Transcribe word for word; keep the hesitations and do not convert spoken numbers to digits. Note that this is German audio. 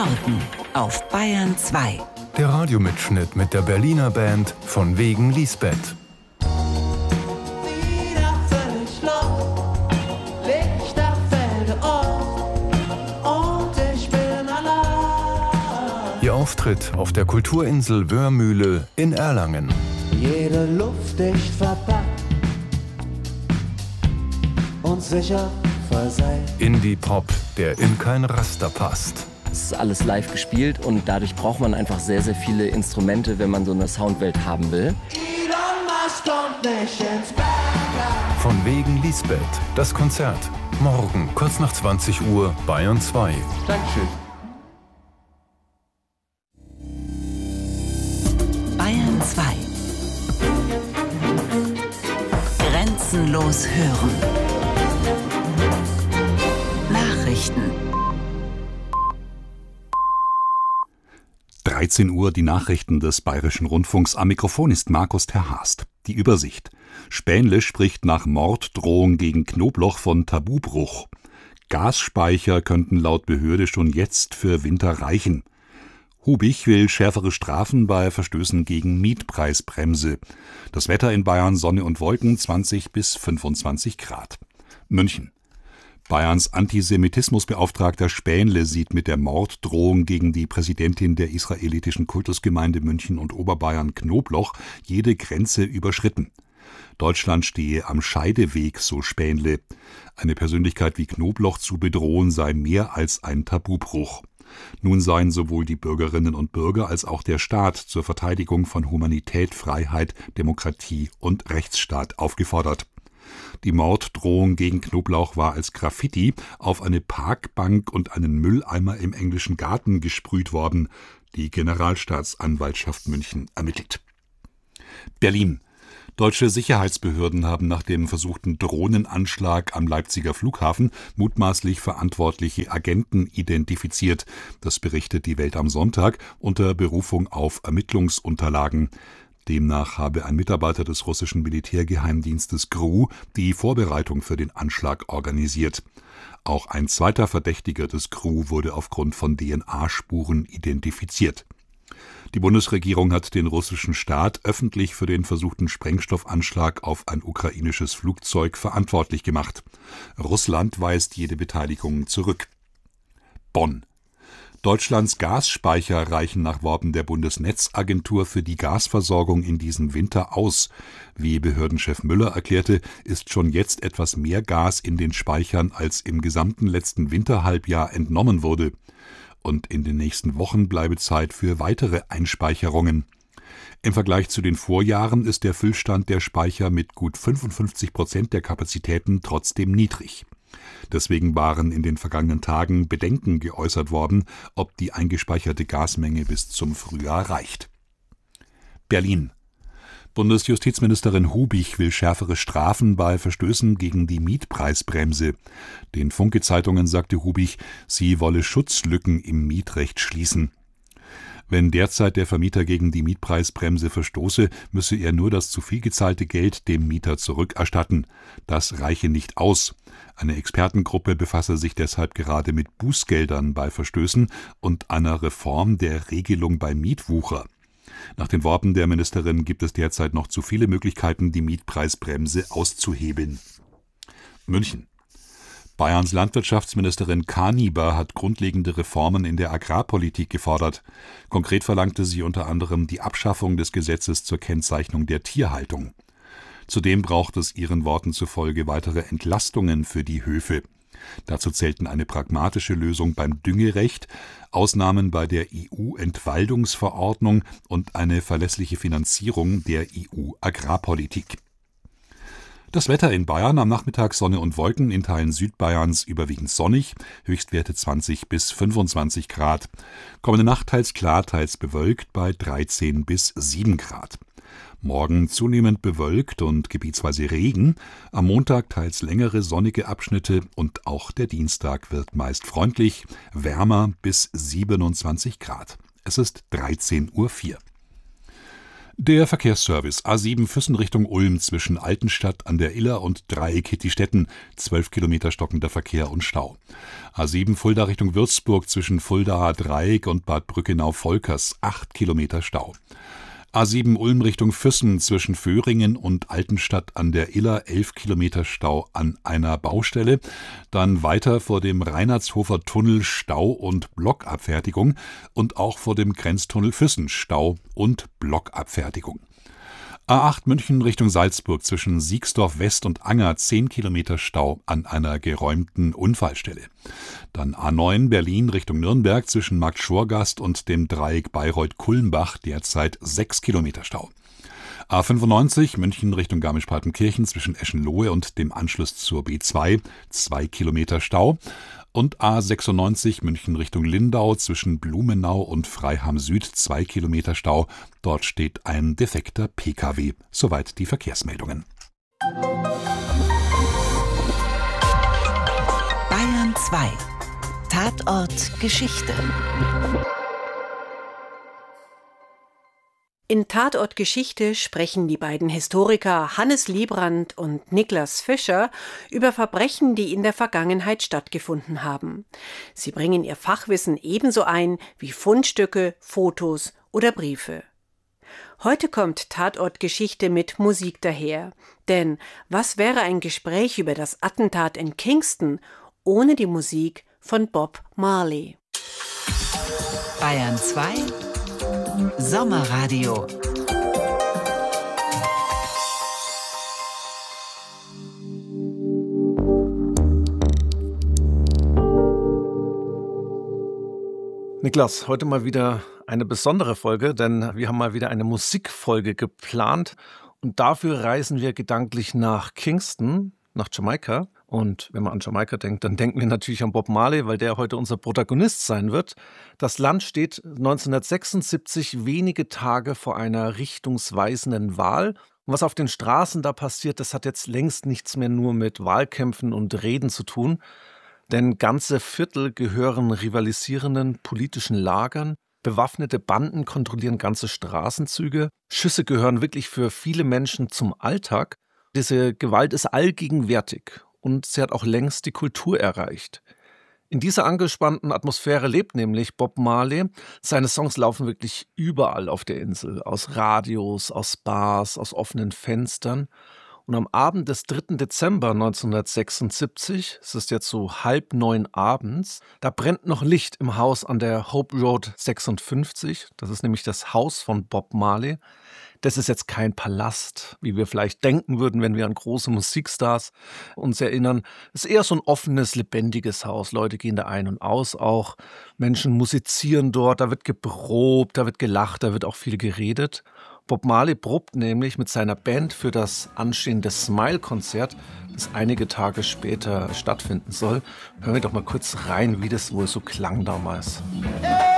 Morgen auf Bayern zwei. Der Radiomitschnitt mit der Berliner Band Von wegen Lisbeth. Ihr Auftritt auf der Kulturinsel Wörmühle in Erlangen. Jede Luft dicht verpackt und sicher verseilt. Indie-Pop, der in kein Raster passt. Es ist alles live gespielt und dadurch braucht man einfach sehr, sehr viele Instrumente, wenn man so eine Soundwelt haben will. Von wegen Lisbeth, das Konzert. Morgen, kurz nach zwanzig Uhr, Bayern zwei. Dankeschön. Bayern zwei. Grenzenlos hören. Nachrichten. dreizehn Uhr die Nachrichten des Bayerischen Rundfunks. Am Mikrofon ist Markus Terhast. Die Übersicht. Spähnle spricht nach Morddrohung gegen Knobloch von Tabubruch. Gasspeicher könnten laut Behörde schon jetzt für Winter reichen. Hubich will schärfere Strafen bei Verstößen gegen Mietpreisbremse. Das Wetter in Bayern: Sonne und Wolken, zwanzig bis fünfundzwanzig Grad. München. Bayerns Antisemitismusbeauftragter Spähnle sieht mit der Morddrohung gegen die Präsidentin der israelitischen Kultusgemeinde München und Oberbayern Knobloch jede Grenze überschritten. Deutschland stehe am Scheideweg, so Spähnle. Eine Persönlichkeit wie Knobloch zu bedrohen sei mehr als ein Tabubruch. Nun seien sowohl die Bürgerinnen und Bürger als auch der Staat zur Verteidigung von Humanität, Freiheit, Demokratie und Rechtsstaat aufgefordert. Die Morddrohung gegen Knoblauch war als Graffiti auf eine Parkbank und einen Mülleimer im englischen Garten gesprüht worden. Die Generalstaatsanwaltschaft München ermittelt. Berlin. Deutsche Sicherheitsbehörden haben nach dem versuchten Drohnenanschlag am Leipziger Flughafen mutmaßlich verantwortliche Agenten identifiziert. Das berichtet die Welt am Sonntag unter Berufung auf Ermittlungsunterlagen. Demnach habe ein Mitarbeiter des russischen Militärgeheimdienstes G R U die Vorbereitung für den Anschlag organisiert. Auch ein zweiter Verdächtiger des G R U wurde aufgrund von D N A-Spuren identifiziert. Die Bundesregierung hat den russischen Staat öffentlich für den versuchten Sprengstoffanschlag auf ein ukrainisches Flugzeug verantwortlich gemacht. Russland weist jede Beteiligung zurück. Bonn. Deutschlands Gasspeicher reichen nach Worten der Bundesnetzagentur für die Gasversorgung in diesem Winter aus. Wie Behördenchef Müller erklärte, ist schon jetzt etwas mehr Gas in den Speichern, als im gesamten letzten Winterhalbjahr entnommen wurde. Und in den nächsten Wochen bleibe Zeit für weitere Einspeicherungen. Im Vergleich zu den Vorjahren ist der Füllstand der Speicher mit gut fünfundfünfzig Prozent der Kapazitäten trotzdem niedrig. Deswegen waren in den vergangenen Tagen Bedenken geäußert worden, ob die eingespeicherte Gasmenge bis zum Frühjahr reicht. Berlin. Bundesjustizministerin Hubich will schärfere Strafen bei Verstößen gegen die Mietpreisbremse. Den Funke-Zeitungen sagte Hubich, sie wolle Schutzlücken im Mietrecht schließen. Wenn derzeit der Vermieter gegen die Mietpreisbremse verstoße, müsse er nur das zu viel gezahlte Geld dem Mieter zurückerstatten. Das reiche nicht aus. Eine Expertengruppe befasse sich deshalb gerade mit Bußgeldern bei Verstößen und einer Reform der Regelung bei Mietwucher. Nach den Worten der Ministerin gibt es derzeit noch zu viele Möglichkeiten, die Mietpreisbremse auszuhebeln. München. Bayerns Landwirtschaftsministerin Kaniber hat grundlegende Reformen in der Agrarpolitik gefordert. Konkret verlangte sie unter anderem die Abschaffung des Gesetzes zur Kennzeichnung der Tierhaltung. Zudem braucht es ihren Worten zufolge weitere Entlastungen für die Höfe. Dazu zählten eine pragmatische Lösung beim Düngerecht, Ausnahmen bei der E U-Entwaldungsverordnung und eine verlässliche Finanzierung der E U-Agrarpolitik. Das Wetter in Bayern: am Nachmittag Sonne und Wolken, in Teilen Südbayerns überwiegend sonnig, Höchstwerte zwanzig bis fünfundzwanzig Grad. Kommende Nacht teils klar, teils bewölkt bei dreizehn bis sieben Grad. Morgen zunehmend bewölkt und gebietsweise Regen, am Montag teils längere sonnige Abschnitte und auch der Dienstag wird meist freundlich, wärmer bis siebenundzwanzig Grad. Es ist dreizehn Uhr vier. Der Verkehrsservice A sieben Füssen Richtung Ulm zwischen Altenstadt an der Iller und Dreieck-Hittistetten, zwölf Kilometer stockender Verkehr und Stau. A sieben Fulda Richtung Würzburg zwischen Fuldaer Dreieck und Bad Brückenau-Volkers, acht Kilometer Stau. A sieben Ulm Richtung Füssen zwischen Föhringen und Altenstadt an der Iller, elf Kilometer Stau an einer Baustelle. Dann weiter vor dem Reinhardshofer Tunnel Stau und Blockabfertigung und auch vor dem Grenztunnel Füssen Stau und Blockabfertigung. A acht München Richtung Salzburg zwischen Siegsdorf West und Anger, zehn Kilometer Stau an einer geräumten Unfallstelle. Dann A neun Berlin Richtung Nürnberg zwischen Markt Schorgast und dem Dreieck Bayreuth-Kulmbach, derzeit sechs Kilometer Stau. A fünfundneunzig München Richtung Garmisch-Partenkirchen zwischen Eschenlohe und dem Anschluss zur B zwei, zwei Kilometer Stau. Und A sechsundneunzig München Richtung Lindau zwischen Blumenau und Freiham Süd, zwei Kilometer Stau. Dort steht ein defekter P K W. Soweit die Verkehrsmeldungen. Bayern zwei. Tatort Geschichte. In Tatort Geschichte sprechen die beiden Historiker Hannes Liebrand und Niklas Fischer über Verbrechen, die in der Vergangenheit stattgefunden haben. Sie bringen ihr Fachwissen ebenso ein wie Fundstücke, Fotos oder Briefe. Heute kommt Tatort Geschichte mit Musik daher. Denn was wäre ein Gespräch über das Attentat in Kingston ohne die Musik von Bob Marley? Bayern zwei. Sommerradio. Niklas, heute mal wieder eine besondere Folge, denn wir haben mal wieder eine Musikfolge geplant und dafür reisen wir gedanklich nach Kingston, nach Jamaika. Und wenn man an Jamaika denkt, dann denken wir natürlich an Bob Marley, weil der heute unser Protagonist sein wird. Das Land steht neunzehnhundertsechsundsiebzig wenige Tage vor einer richtungsweisenden Wahl. Und was auf den Straßen da passiert, das hat jetzt längst nichts mehr nur mit Wahlkämpfen und Reden zu tun. Denn ganze Viertel gehören rivalisierenden politischen Lagern. Bewaffnete Banden kontrollieren ganze Straßenzüge. Schüsse gehören wirklich für viele Menschen zum Alltag. Diese Gewalt ist allgegenwärtig. Und sie hat auch längst die Kultur erreicht. In dieser angespannten Atmosphäre lebt nämlich Bob Marley. Seine Songs laufen wirklich überall auf der Insel. Aus Radios, aus Bars, aus offenen Fenstern. Und am Abend des dritten Dezember neunzehnhundertsechsundsiebzig, es ist jetzt so halb neun abends, da brennt noch Licht im Haus an der Hope Road sechsundfünfzig. Das ist nämlich das Haus von Bob Marley. Das ist jetzt kein Palast, wie wir vielleicht denken würden, wenn wir an große Musikstars uns erinnern. Es ist eher so ein offenes, lebendiges Haus. Leute gehen da ein und aus auch. Menschen musizieren dort, da wird geprobt, da wird gelacht, da wird auch viel geredet. Bob Marley probt nämlich mit seiner Band für das anstehende Smile-Konzert, das einige Tage später stattfinden soll. Hören wir doch mal kurz rein, wie das wohl so klang damals. Hey!